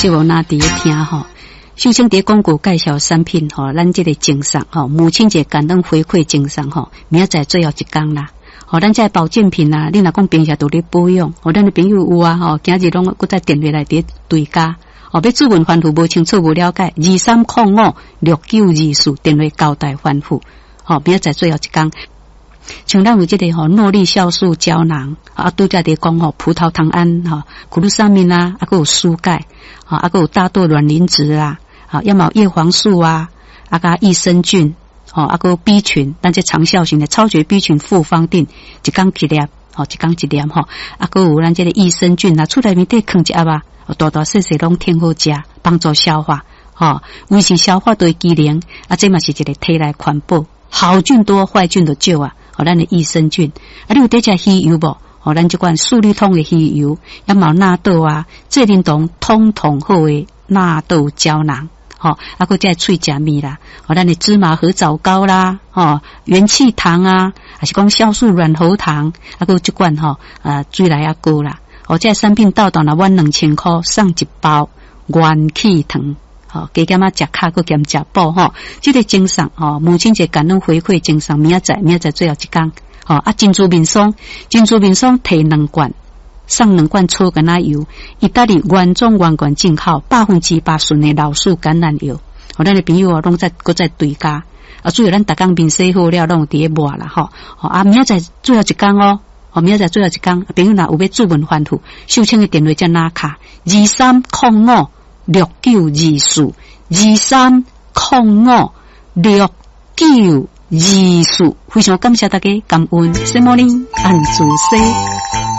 节目哪伫咧听吼？秀清伫广告介绍产品吼，咱这个精商吼，母亲节感恩回馈精商吼，明仔载最后一天啦。吼，咱这保健品啊，你若讲平时都咧保养，吼，咱的朋友有啊吼，今日拢搁再电话来伫对家。哦，要主问反复无清楚无了解，23056924电话交代反复。吼，明仔载最后一天。像咱有这个吼诺丽酵素胶囊啊，拄则伫讲吼葡萄糖胺哈、苦鲁沙明啊，还有舒钙啊，还有大豆卵磷脂啊，啊，要么叶黄素啊，啊个益生菌哦，还有 B 群，咱这长效型的超绝 B 群复方定一缸一粒，哦，一缸一粒吼，啊个有咱这个益生菌啊，厝内面底放一盒啊，大大细细拢挺好食，帮助消化，哦，维持消化对机能，啊，这嘛是一个体内环保，好菌多，坏菌就少啊。哦，咱的益生菌，啊，你有得食鱼油无？哦，咱这款素立通的鱼油，也冇纳豆啊，这灵动通通好的纳豆胶囊，哦，啊，个在脆食面啦，哦，咱的芝麻合枣糕啦，哦，元气糖啊，还是讲酵素软喉糖，啊，个这款吼，水来啊高啦，哦，这产品到啦，1 2000块送一包元气糖。哦，加减啊，食卡个兼食补吼，这个精商哦，母亲节感恩回馈精商，明仔载最后一天，哦啊，珍珠面霜摕2罐，送2罐粗橄榄油，意大利原装原罐进口，100%纯的老树橄榄油，哦，咱的朋友拢搁在对家，啊，主要咱逐工面洗好了，拢伫咧抹啦吼，哦啊，明仔载最后一天哦，哦，明仔载最后一天，朋友若有要主问反复，秀清的电话在哪卡？23056924，非常感谢大家，感恩，Good morning， 安主西。